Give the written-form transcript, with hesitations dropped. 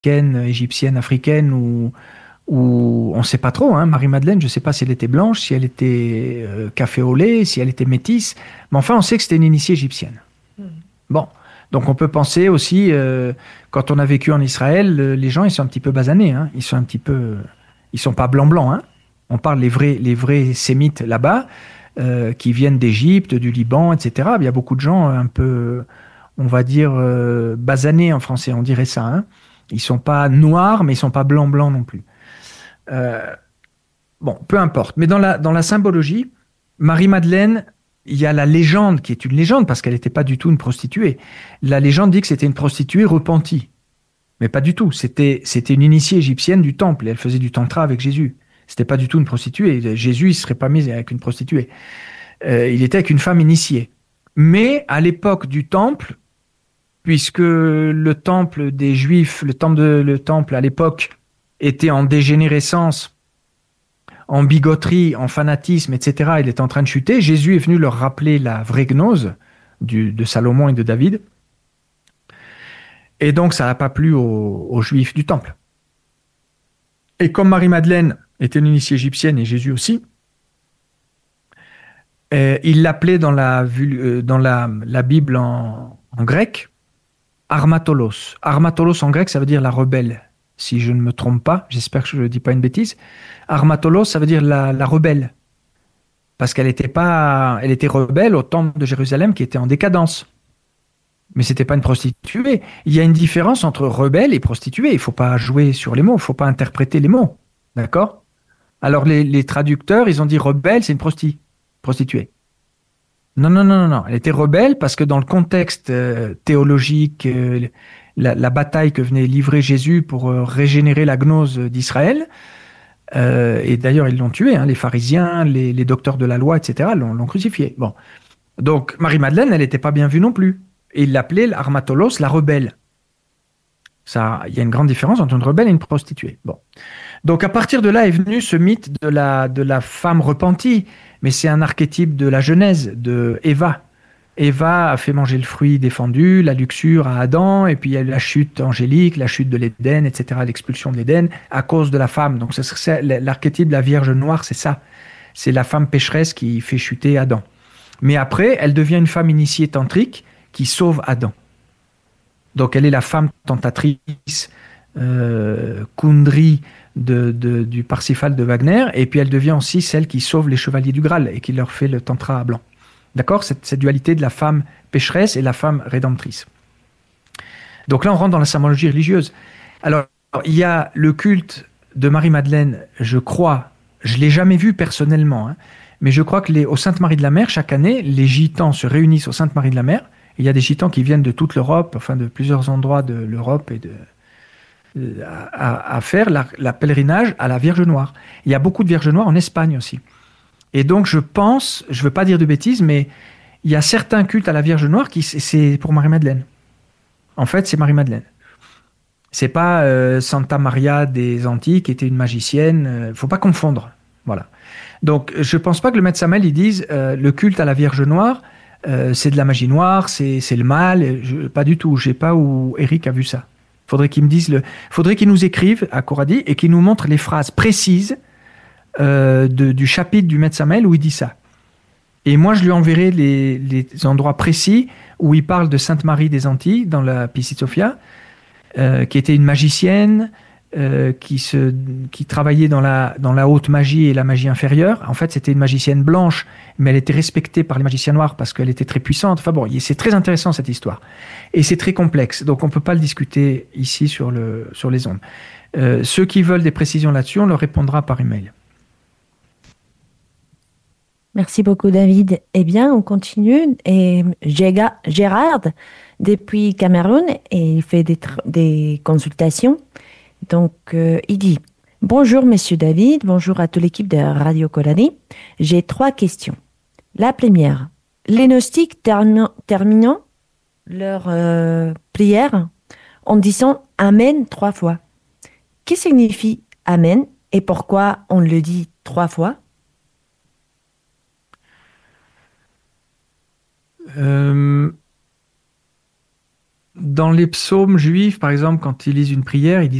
égyptienne, africaine ou on ne sait pas trop. Hein. Marie-Madeleine, je ne sais pas si elle était blanche, si elle était café au lait, si elle était métisse. Mais enfin, on sait que c'était une initiée égyptienne. Bon, donc on peut penser aussi, quand on a vécu en Israël, les gens, ils sont un petit peu basanés. Hein. Ils sont un petit peu... Ils sont pas blancs-blancs. Hein. On parle les vrais sémites là-bas, qui viennent d'Égypte, du Liban, etc. Il y a beaucoup de gens un peu, on va dire, basanés en français, on dirait ça. Hein. Ils sont pas noirs, mais ils sont pas blancs-blancs non plus. Euh, bon, peu importe. Mais dans la symbologie, Marie-Madeleine, il y a la légende qui est une légende parce qu'elle n'était pas du tout une prostituée. La légende dit que c'était une prostituée repentie. Mais pas du tout. C'était une initiée égyptienne du temple et elle faisait du tantra avec Jésus. C'était pas du tout une prostituée. Jésus, il serait pas mis avec une prostituée. Il était avec une femme initiée. Mais à l'époque du temple, puisque le temple des Juifs, le temple à l'époque était en dégénérescence, en bigoterie, en fanatisme, etc., il est en train de chuter. Jésus est venu leur rappeler la vraie gnose de Salomon et de David. Et donc, ça n'a pas plu aux Juifs du temple. Et comme Marie-Madeleine était une initiée égyptienne et Jésus aussi, il l'appelait dans la Bible en grec Armatolos. Armatolos en grec, ça veut dire la rebelle. Si je ne me trompe pas, j'espère que je ne dis pas une bêtise. Armatolos, ça veut dire la rebelle. Parce qu'elle était pas, elle était rebelle au temple de Jérusalem qui était en décadence. Mais c'était pas une prostituée. Il y a une différence entre rebelle et prostituée. Il faut pas jouer sur les mots, il faut pas interpréter les mots. D'accord? Alors les traducteurs, ils ont dit rebelle, c'est une prostituée. Non, non, non, non, non. Elle était rebelle parce que dans le contexte théologique, la bataille que venait livrer Jésus pour régénérer la gnose d'Israël, et d'ailleurs ils l'ont tué, hein, les pharisiens, les docteurs de la loi, etc., l'ont crucifié. Bon. Donc Marie-Madeleine, elle n'était pas bien vue non plus. Et il l'appelait l'Armatolos, la rebelle. Ça, il y a une grande différence entre une rebelle et une prostituée. Bon. Donc à partir de là est venu ce mythe de la femme repentie, mais c'est un archétype de la Genèse, de Éva. Éva a fait manger le fruit défendu, la luxure à Adam, et puis il y a eu la chute angélique, la chute de l'Éden, etc., l'expulsion de l'Éden à cause de la femme. Donc l'archétype de la Vierge noire, c'est ça. C'est la femme pécheresse qui fait chuter Adam. Mais après, elle devient une femme initiée tantrique qui sauve Adam. Donc elle est la femme tentatrice, Kundry du Parsifal de Wagner, et puis elle devient aussi celle qui sauve les chevaliers du Graal et qui leur fait le tantra blanc. D'accord? Cette dualité de la femme pécheresse et la femme rédemptrice. Donc là, on rentre dans la symbologie religieuse. Alors, il y a le culte de Marie-Madeleine, je crois, je ne l'ai jamais vu personnellement, hein, mais je crois que aux Saintes-Maries de la Mer, chaque année, les gitans se réunissent aux Saintes-Maries de la Mer. Il y a des gitans qui viennent de toute l'Europe, enfin de plusieurs endroits de l'Europe à faire la pèlerinage à la Vierge Noire. Il y a beaucoup de Vierges Noires en Espagne aussi. Et donc je pense, je ne veux pas dire de bêtises, mais il y a certains cultes à la Vierge Noire qui c'est pour Marie-Madeleine. En fait, c'est Marie-Madeleine. C'est pas Santa Maria des Antilles qui était une magicienne. Il faut pas confondre. Voilà. Donc je pense pas que le Maître Samael il dise le culte à la Vierge Noire, c'est de la magie noire, c'est le mal. Pas du tout. Je sais pas où Eric a vu ça. Faudrait qu'il nous écrive à Coradi et qu'il nous montre les phrases précises du chapitre du Maître Samael où il dit ça. Et moi, je lui enverrai les endroits précis où il parle de Sainte Marie des Antilles dans la Piscis Sophia, qui était une magicienne, qui travaillait dans la haute magie et la magie inférieure. En fait, c'était une magicienne blanche, mais elle était respectée par les magiciens noirs parce qu'elle était très puissante. Enfin bon, c'est très intéressant cette histoire. Et c'est très complexe, donc on ne peut pas le discuter ici sur les ondes. Ceux qui veulent des précisions là-dessus, on leur répondra par email. Merci beaucoup, David. Eh bien, on continue. Et Gérard, depuis Cameroun, et il fait des consultations. Donc, il dit, bonjour, Monsieur David, bonjour à toute l'équipe de Radio Colani. J'ai 3 questions. La première, les gnostiques terminant leur prière en disant Amen 3 fois. Que signifie Amen et pourquoi on le dit 3 fois? Euh, dans les psaumes juifs, par exemple, quand ils lisent une prière, ils disent